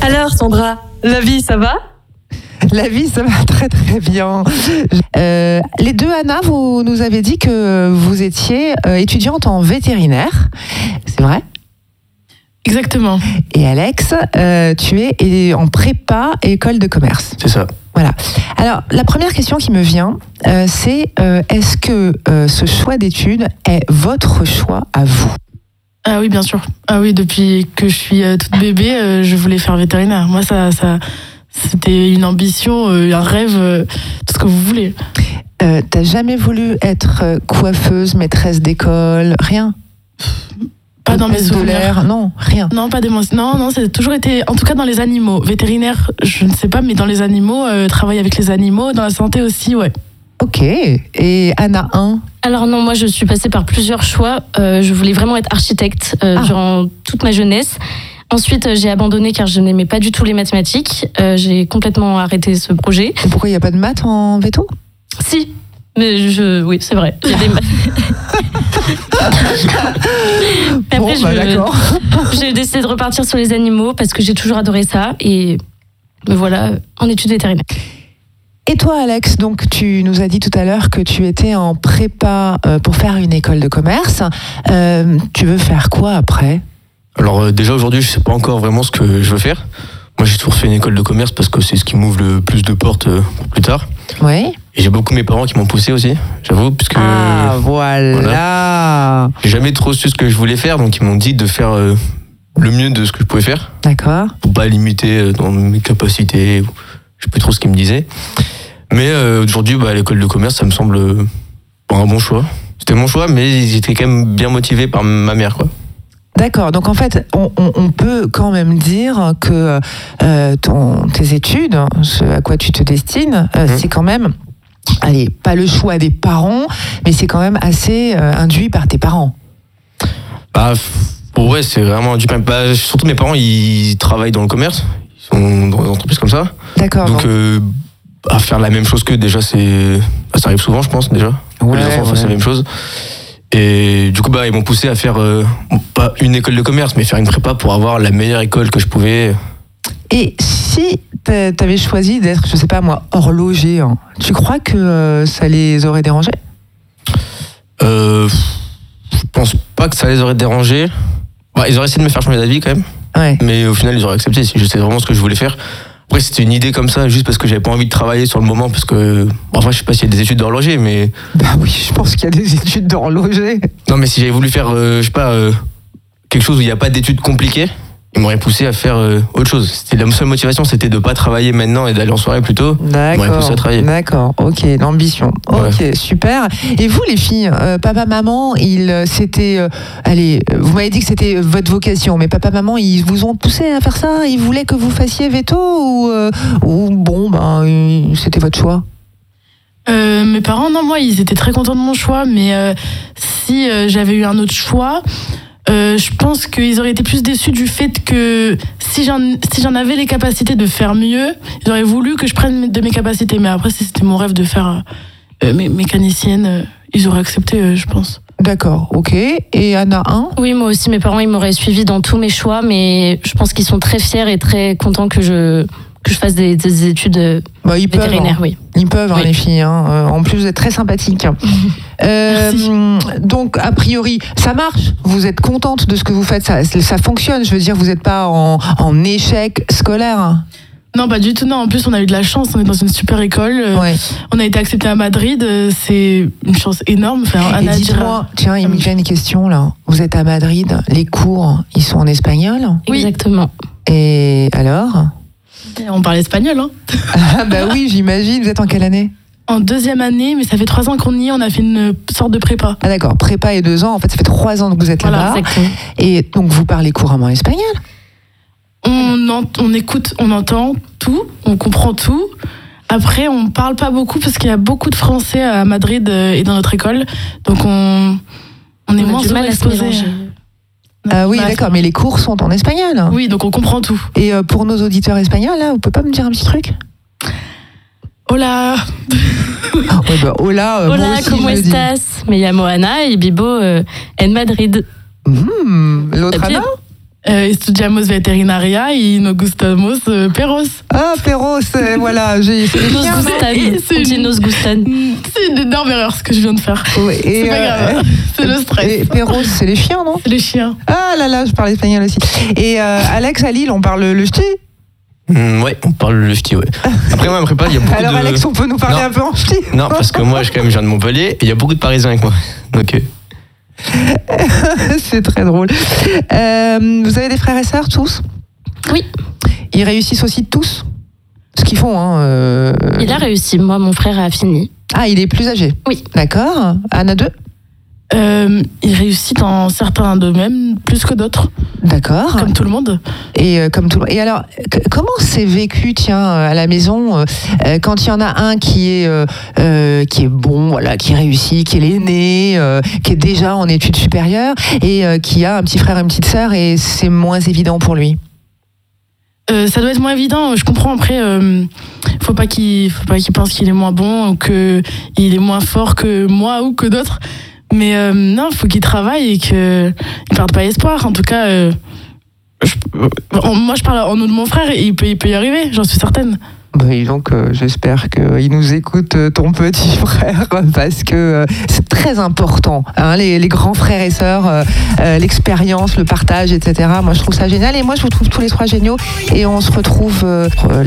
Alors Sandra, la vie ça va ? La vie, ça va très très bien. Les deux, Anna, vous nous avez dit que vous étiez étudiante en vétérinaire, c'est vrai ? Exactement. Et Alex, tu es en prépa école de commerce. C'est ça. Voilà. Alors, la première question qui me vient, c'est est-ce que ce choix d'études est votre choix à vous ? Ah oui, bien sûr. Ah oui, depuis que je suis toute bébé, je voulais faire vétérinaire. Moi, ça c'était une ambition, un rêve, tout ce que vous voulez. T'as jamais voulu être coiffeuse, maîtresse d'école, rien ? Pas dans mes souvenirs. Non, rien. Non, pas des non, ça a toujours été, en tout cas dans les animaux. Vétérinaire, je ne sais pas, mais dans les animaux, travailler avec les animaux, dans la santé aussi, ouais. Ok. Et Anna 1 ? Alors non, moi je suis passée par plusieurs choix. Je voulais vraiment être architecte durant toute ma jeunesse. Ensuite, j'ai abandonné car je n'aimais pas du tout les mathématiques. J'ai complètement arrêté ce projet. Et pourquoi il n'y a pas de maths en véto ? Si, mais oui, c'est vrai. Il y a des maths. Après, d'accord. J'ai décidé de repartir sur les animaux parce que j'ai toujours adoré ça. Et me voilà en études vétérinaires. Et toi, Alex, donc tu nous as dit tout à l'heure que tu étais en prépa pour faire une école de commerce. Tu veux faire quoi après ? Alors déjà aujourd'hui, je sais pas encore vraiment ce que je veux faire. Moi, j'ai toujours fait une école de commerce parce que c'est ce qui m'ouvre le plus de portes pour plus tard. Oui. Et j'ai beaucoup mes parents qui m'ont poussé aussi, j'avoue, puisque voilà. J'ai jamais trop su ce que je voulais faire, donc ils m'ont dit de faire le mieux de ce que je pouvais faire. D'accord. Pour pas limiter dans mes capacités, je sais plus trop ce qu'ils me disaient. Mais aujourd'hui, l'école de commerce, ça me semble un bon choix. C'était mon choix, mais j'étais quand même bien motivé par ma mère, quoi. D'accord, donc en fait, on peut quand même dire que tes études, ce à quoi tu te destines, c'est quand même, pas le choix des parents, mais c'est quand même assez induit par tes parents. Ouais, c'est vraiment induit par... surtout mes parents, ils travaillent dans le commerce, ils sont dans des entreprises comme ça. D'accord. Donc, à faire la même chose qu'eux, déjà, ça arrive souvent, je pense, déjà. Ouais, les enfants fassent la même chose. Et du coup, ils m'ont poussé à faire, pas une école de commerce, mais faire une prépa pour avoir la meilleure école que je pouvais. Et si t'avais choisi d'être, je sais pas moi, horloger, tu crois que ça les aurait dérangés ? Je pense pas que ça les aurait dérangés. Ils auraient essayé de me faire changer d'avis quand même. Ouais. Mais au final, ils auraient accepté si je sais vraiment ce que je voulais faire. Après, c'était une idée comme ça, juste parce que j'avais pas envie de travailler sur le moment, parce que... Enfin, je sais pas s'il y a des études d'horloger, mais... Oui, je pense qu'il y a des études d'horloger. Non, mais si j'avais voulu faire, quelque chose où il n'y a pas d'études compliquées, ils m'auraient poussé à faire autre chose. C'était la seule motivation, c'était de pas travailler maintenant et d'aller en soirée plutôt. Ils m'auraient poussé à travailler. D'accord, ok, l'ambition. Ok, ouais. Super. Et vous, les filles, papa, maman, vous m'avez dit que c'était votre vocation, mais papa, maman, ils vous ont poussé à faire ça ? Ils voulaient que vous fassiez veto ou c'était votre choix ? Mes parents, non, moi, ils étaient très contents de mon choix, mais si j'avais eu un autre choix... je pense qu'ils auraient été plus déçus du fait que si j'en avais les capacités de faire mieux, ils auraient voulu que je prenne de mes capacités. Mais après, si c'était mon rêve de faire mécanicienne, ils auraient accepté, je pense. D'accord, ok. Et Anna 1 ? Oui, moi aussi, mes parents, ils m'auraient suivi dans tous mes choix, mais je pense qu'ils sont très fiers et très contents que je fasse des études vétérinaires. Oui. Ils peuvent, les filles. En plus, vous êtes très sympathiques. Donc, a priori, ça marche. Vous êtes contente de ce que vous faites. Ça fonctionne. Je veux dire, vous n'êtes pas en échec scolaire. Non, pas du tout. Non, en plus, on a eu de la chance. On est dans une super école. Ouais. On a été accepté à Madrid. C'est une chance énorme. Et dites-moi, tiens, il me vient une question là. Vous êtes à Madrid. Les cours, ils sont en espagnol ? Oui. Exactement. Et alors ? On parle espagnol, Oui, j'imagine. Vous êtes en quelle année ? En 2e année, mais ça fait 3 ans qu'on y est. On a fait une sorte de prépa. Ah d'accord, prépa et 2 ans. En fait, ça fait 3 ans que vous êtes là-bas. Exactement. Et donc, vous parlez couramment espagnol ? On écoute, on entend tout, on comprend tout. Après, on parle pas beaucoup parce qu'il y a beaucoup de Français à Madrid et dans notre école. Donc, on est moins souvent exposés. Oui, d'accord, mais les cours sont en espagnol. Oui, donc on comprend tout. Et pour nos auditeurs espagnols, là, vous pouvez pas me dire un petit truc ? Hola. Hola, hola, ¿cómo estás? Me llamo Ana y vivo en Madrid. L'autre Anna ? Estudiamos veterinaria y nos gustamos perros. Ah, perros, voilà, c'est les Nos chiens, non gustan. On dit nos gustan. C'est une énorme erreur ce que je viens de faire. Ouais, et, C'est pas grave, c'est le stress. Et perros, c'est les chiens, non? C'est les chiens. Ah là là, je parle espagnol aussi. Et Alex, à Lille, on parle le ch'ti? Ouais, on parle le ch'ti, ouais. Après, moi, en prépa, il y a beaucoup Alors de... Alex, on peut nous parler Non. un peu en ch'ti? Non, parce que moi, je viens de Montpellier, et il y a beaucoup de Parisiens avec moi. Donc, C'est très drôle. Vous avez des frères et sœurs, tous? Oui. Ils réussissent aussi tous? Ce qu'ils font, hein. Il a réussi. Moi, mon frère a fini. Ah, il est plus âgé? Oui. D'accord. Anna 2? Il réussit dans certains domaines plus que d'autres, D'accord. comme tout le monde. Et comme tout le monde. Et alors, comment c'est vécu, tiens, à la maison, quand il y en a un qui est bon, voilà, qui réussit, qui est l'aîné, qui est déjà en études supérieures, et qui a un petit frère et une petite sœur, et c'est moins évident pour lui? Ça doit être moins évident. Je comprends. Après, faut pas qu'il pense qu'il est moins bon ou que il est moins fort que moi ou que d'autres. Mais non, faut qu'il travaille et qu'il perde pas espoir. En tout cas, moi je parle en nom de mon frère et il peut y arriver, j'en suis certaine. Oui, donc j'espère qu'il nous écoute, ton petit frère, parce que c'est très important, hein, les grands frères et sœurs, l'expérience, le partage, etc. Moi, je trouve ça génial, et moi, je vous trouve tous les trois géniaux, et on se retrouve